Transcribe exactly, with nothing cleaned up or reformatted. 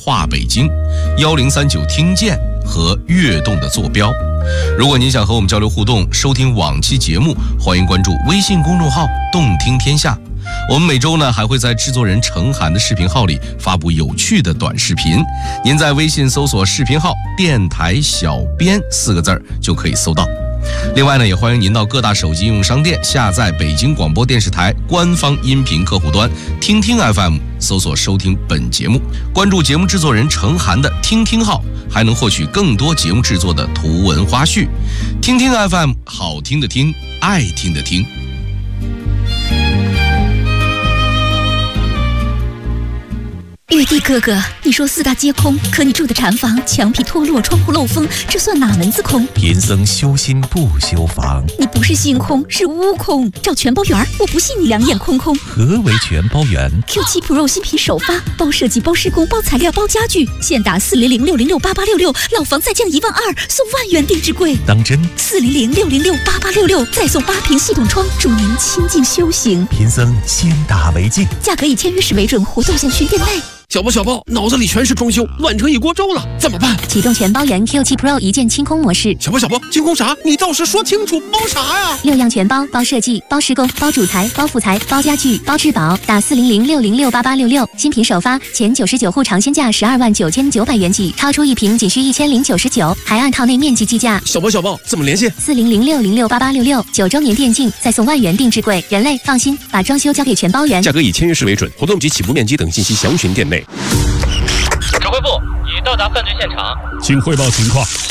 话北京，幺零三九听见和悦动的坐标。如果您想和我们交流互动，收听往期节目，欢迎关注微信公众号动听天下。我们每周呢还会在制作人程涵的视频号里发布有趣的短视频，您在微信搜索视频号电台小编四个字儿就可以搜到。另外呢，也欢迎您到各大手机应用商店下载北京广播电视台官方音频客户端听听 F M， 搜索收听本节目，关注节目制作人程涵的听听号，还能获取更多节目制作的图文花絮。听听 F M， 好听的听，爱听的听。 玉帝哥哥，你说四大皆空，可你住的禅房墙皮脱落，窗户漏风，这算哪门子空？ 贫僧修心不修房。 你不是心空，是悟空。找全包圆，我不信你两眼空空。 何为全包圆 ？Q 七 Pro 新品首发，包设计、包施工、包材料、包家具，现打四零零六零六八八六六，老房再降一万二，送万元定制柜。 当真？ 四零零六零六八八六六，再送八屏系统窗，助您清静修行。 贫僧先打为敬， 价格以签约时为准，活动限需店内。 小包小包，脑子里全是装修，乱成一锅粥了，怎么办？ 启动全包圆 Q 七 Pro 一键清空模式。 小包小包，清空啥？你倒是说清楚，包啥呀？ 六样全包，包设计、包施工、包主材、包副材、包家具、包质保。打四零零六零六八八六六，新品首发，前九十九户尝鲜价十二万九千九百元起，超出一瓶仅需一千零九十九，还按套内面积计价。 小包小包，怎么联系？ 四零零六零六八八六六，九周年电竞，再送万元定制柜。人类放心，把装修交给全包圆。 价格以签约时为准，活动及起步面积等信息详询店内。 指挥部已到达犯罪现场， 请汇报情况。